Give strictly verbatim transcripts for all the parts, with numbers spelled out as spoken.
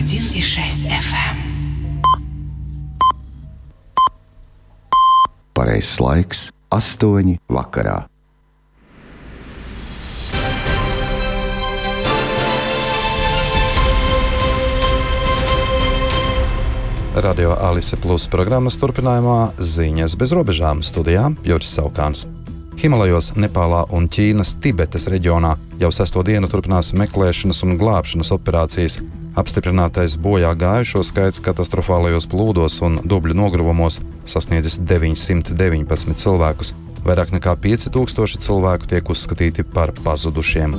один и шесть эф эм. Pareizais laiks - astoņi vakarā. Radio Alise Plus programmas turpinājumā ziņas bez robežām studijā Juris Saukāns. Himalajos, Nepālā un Ķīnas Tibetas reģionā jau sesto dienu turpinās meklēšanas un glābšanas operācijas. Apstiprinātais bojā gājušo skaits katastrofālajos plūdos un dubļu nogruvumos sasniedzis deviņsimt deviņpadsmit cilvēkus. Vairāk nekā pieci tūkstoši cilvēku tiek uzskatīti par pazudušiem.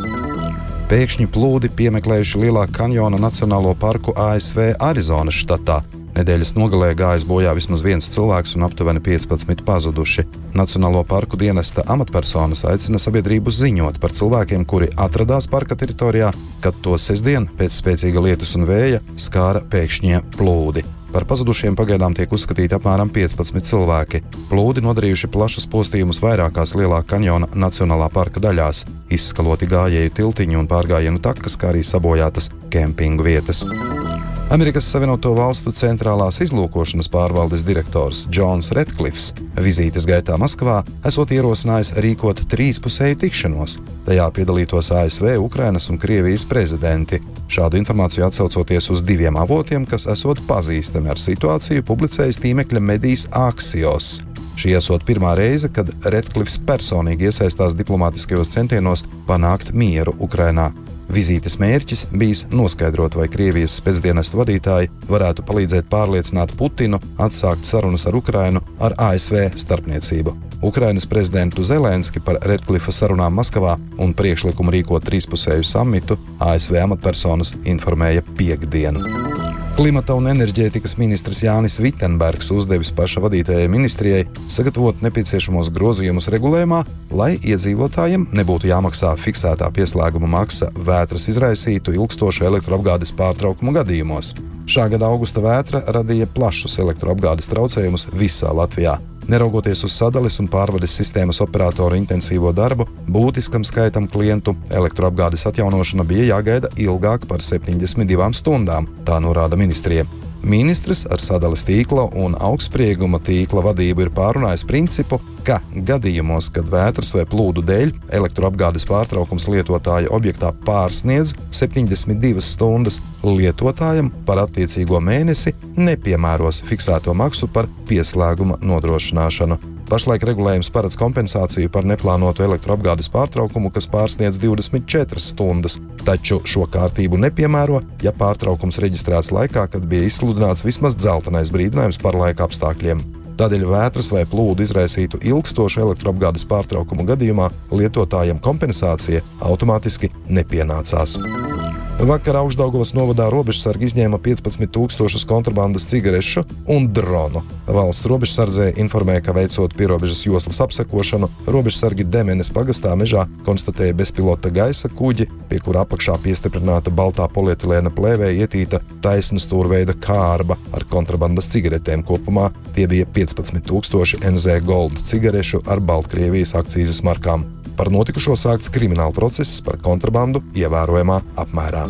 Pēkšņi plūdi piemeklējuši Lielā kanjona Nacionālo parku A S V Arizonas štatā. Nedēļas nogalē gājis bojā vismaz viens cilvēks un aptuveni piecpadsmit pazuduši. Nacionālo parku dienesta amatpersonas aicina sabiedrību ziņot par cilvēkiem, kuri atradās parka teritorijā, kad to sestdien pēc spēcīga lietus un vēja skāra pēkšņie plūdi. Par pazudušiem pagaidām tiek uzskatīti apmēram piecpadsmit cilvēki. Plūdi nodarījuši plašus postījumus vairākās Lielā kanjona Nacionālā parka daļās, izskaloti gājēju tiltiņu un pārgājienu takas, kā arī sabojātas kempingu vietas. Amerikas Savienoto Valstu centrālās izlūkošanas pārvaldes direktors Džons Redklifs vizītes gaitā Maskavā esot ierosinājis rīkot trīspusēju tikšanos. Tajā piedalītos A S V, Ukrainas un Krievijas prezidenti. Šādu informāciju atsaucoties uz diviem avotiem, kas esot pazīstami ar situāciju, publicējis tīmekļa medijs Axios. Šī esot pirmā reize, kad Redklifs personīgi iesaistās diplomātiskajos centienos panākt mieru Ukrainā. Vizītes mērķis bijis noskaidrot, vai Krievijas spēcdienestu vadītāji varētu palīdzēt pārliecināt Putinu atsākt sarunas ar Ukrainu ar A S V starpniecību. Ukrainas prezidentu Zelenski par Redklifa sarunām Maskavā un priekšlikumu rīkot trīspusēju samitu A S V amatpersonas informēja piektdien. Klimata un enerģētikas ministrs Jānis Vitenbergs uzdevis paša vadītājai ministrijai sagatavot nepieciešamos grozījumus regulējumā, lai iedzīvotājiem nebūtu jāmaksā fiksētā pieslēguma maksa vētras izraisītu ilgstošu elektroapgādes pārtraukumu gadījumos. Šā gada augusta vētra radīja plašus elektroapgādes traucējumus visā Latvijā. Neraugoties uz sadales un pārvades sistēmas operatoru intensīvo darbu, būtiskam skaitam klientu elektroapgādes atjaunošana bija jāgaida ilgāk par septiņdesmit divām stundām, tā norāda ministrija. Ministrs ar sadales tīkla un augstsprieguma tīkla vadību ir pārunājis principu, ka gadījumos, kad vētras vai plūdu dēļ elektroapgādes pārtraukums lietotāja objektā pārsniedz septiņdesmit divas stundas, lietotājam par attiecīgo mēnesi nepiemēros fiksēto maksu par pieslēguma nodrošināšanu. Pašlaik regulējums paredz kompensāciju par neplānotu elektroapgādes pārtraukumu, kas pārsniedz divdesmit četras stundas, taču šo kārtību nepiemēro, ja pārtraukums reģistrēts laikā, kad bija izsludināts vismaz dzeltenais brīdinājums par laika apstākļiem. Tādēļ vētras vai plūdu izraisītu ilgstošu elektroapgādes pārtraukumu gadījumā lietotājiem kompensācija automātiski nepienācās. Vakar Augšdaugavas novadā robežsargi izņēma piecpadsmit tūkstošus kontrabandas cigarešu un dronu. Valsts robežsardzē informēja, ka veicot pierobežas joslas apsekošanu, robežsargi Demenes pagastā mežā konstatēja bezpilota gaisa kuģi, pie kura apakšā piestiprināta baltā polietilēna plēvē ietīta taisna stūrveida kārba ar kontrabandas cigaretēm. Kopumā tie bija piecpadsmit tūkstoši N Z Gold cigarešu ar Baltkrievijas akcīzes markām. Par notikušo sākts krimināla process par kontrabandu ievērojamā apmērā.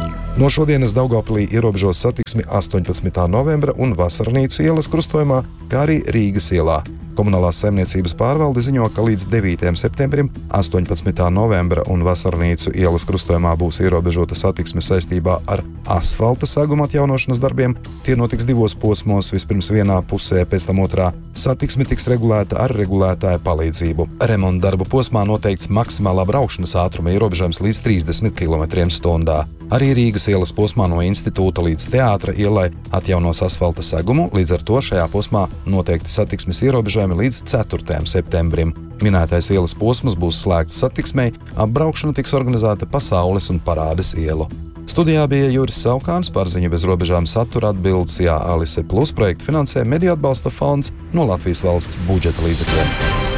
No šodienas Daugavpilī ierobežos satiksmi astoņpadsmitā novembra un Vasarnīcu ielas krustojumā, kā arī Rīgas ielā. Komunālās saimniecības pārvalde ziņo, ka līdz devītajam septembrim astoņpadsmitā novembra un Vasarnīcu ielas krustojumā būs ierobežota satiksme saistībā ar asfalta saguma atjaunošanas darbiem. Tie notiks divos posmos, vispirms vienā pusē, pēc tam otrā. Satiksme tiks regulēta ar regulētāja palīdzību. Remonta darbu posmā noteikts maksimālā braukšanas ātruma ierobežojums līdz trīsdesmit kilometriem stundā. Arī Rīgas ielas posmā no Institūta līdz Teātra ielai atjaunos asfalta segumu, līdz ar to šajā posmā noteikti satiksmes ierobežojumi līdz ceturtajam septembrim. Minētais ielas posms būs slēgts satiksmei, apbraukšana tiks organizēta pa Saules un Parādes ielu. Studijā bija Juris Saukāns, par ziņu bez robežām satura atbildes, jā, Alise Plus projektu finansē Mediju atbalsta fonds no Latvijas valsts budžeta līdzekļiem.